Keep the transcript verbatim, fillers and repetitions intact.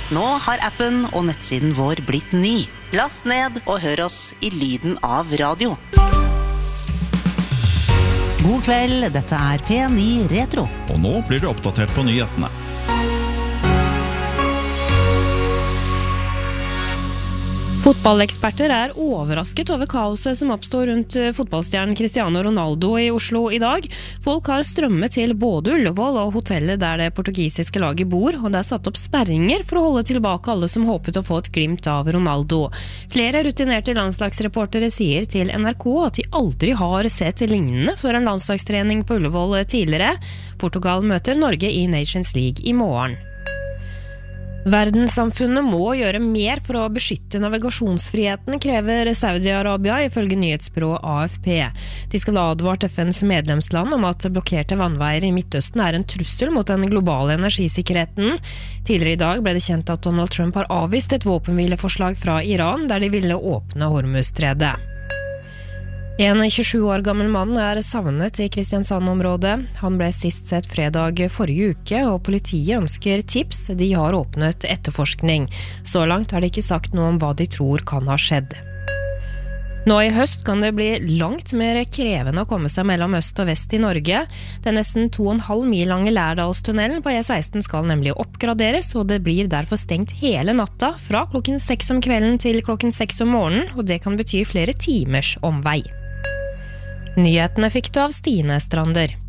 Nå har appen og nettsiden vår blitt ny. Last ned og hør oss i lyden av radio. God kveld, dette er P ni Retro. Og nå blir det oppdatert på nyhetene. Fotballeksperter er overrasket over kaoset som oppstår rundt fotballstjernen Cristiano Ronaldo i Oslo i dag. Folk har strømmet til både Ullevål og hotellet der det portugisiske laget bor, og det er satt opp sperringer for å holde tilbake alle som håpet å få et glimt av Ronaldo. Flere rutinerte landslagsreportere sier til N R K at de aldri har sett lignende før en landslagstrening på Ullevål tidligere. Portugal møter Norge i Nations League i morgen. Verdenssamfunnet må gjøre mer for å beskytte navigasjonsfriheten, krever Saudi-Arabia ifølge nyhetsbyrået A F P. De skal advare F N's medlemsland om at blokkerte vannveier i Midtøsten er en trussel mot den globale energisikkerheten. Tidligere i dag ble det kjent at Donald Trump har avvist et våpenhvileforslag fra Iran, der de ville åpne Hormuzstredet. En tjuesju år gammel mann er savnet i Kristiansand-området. Han ble sist sett fredag forrige uke, og politiet ønsker tips. De har åpnet etterforskning. Så langt har de ikke sagt noe om hva de tror kan ha skjedd. Nå i høst kan det bli langt mer krevende å komme seg mellom øst og vest i Norge. Den nesten to og en halv mil lange Lærdalstunnelen på E seksten skal nemlig oppgraderes, og det blir derfor stengt hele natta fra klokken seks om kvelden til klokken seks om morgenen, og det kan bety flere timers omvei. Nyhetene fikk du av Stine Strander.